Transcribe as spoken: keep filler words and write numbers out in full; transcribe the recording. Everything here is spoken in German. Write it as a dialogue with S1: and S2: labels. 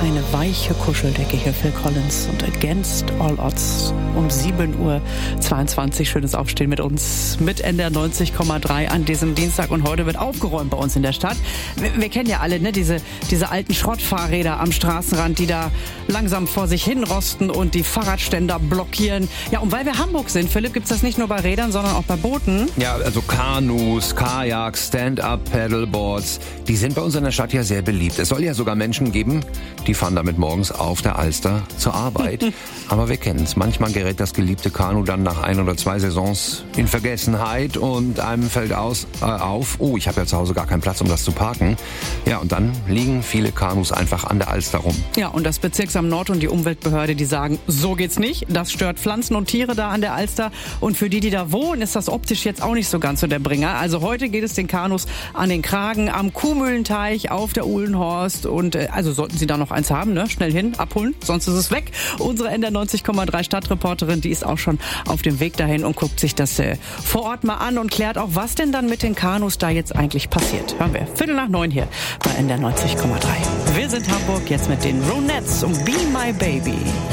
S1: eine weiche Kuscheldecke hier, Phil Collins und Against All Odds um sieben Uhr zweiundzwanzig. Schönes Aufstehen mit uns mit N D R neunzig Komma drei an diesem Dienstag, und heute wird aufgeräumt bei uns in der Stadt. Wir, wir kennen ja alle, ne, diese, diese alten Schrottfahrräder am Straßenrand, die da langsam vor sich hin rosten und die Fahrradständer blockieren. Ja, und weil wir Hamburg sind, Philipp, gibt's das nicht nur bei Rädern, sondern auch bei Booten?
S2: Ja, also Kanus, Kajaks, Stand-up-Paddleboards, die sind bei uns in der Stadt ja sehr beliebt. Es soll ja sogar Menschen geben, die fahren damit morgens auf der Alster zur Arbeit. Aber wir kennen es. Manchmal gerät das geliebte Kanu dann nach ein oder zwei Saisons in Vergessenheit und einem fällt aus, äh, auf, oh, ich habe ja zu Hause gar keinen Platz, um das zu parken. Ja, und dann liegen viele Kanus einfach an der Alster rum.
S1: Ja, und das Bezirksamt Nord und die Umweltbehörde, die sagen, so geht's nicht. Das stört Pflanzen und Tiere da an der Alster. Und für die, die da wohnen, ist das optisch jetzt auch nicht so ganz so der Bringer. Also heute geht es den Kanus an den Kragen am Kuhmühlenteich auf der Uhlenhorst. Und äh, also sollten Sie da noch eins haben, ne? Schnell hin, abholen, sonst ist es weg. Unsere N D R neunzig Komma drei Stadtreporterin, die ist auch schon auf dem Weg dahin und guckt sich das äh, vor Ort mal an und klärt auch, was denn dann mit den Kanus da jetzt eigentlich passiert. Hören wir Viertel nach neun hier bei N D R neunzig Komma drei. Wir sind Hamburg, jetzt mit den Ronettes und Be My Baby.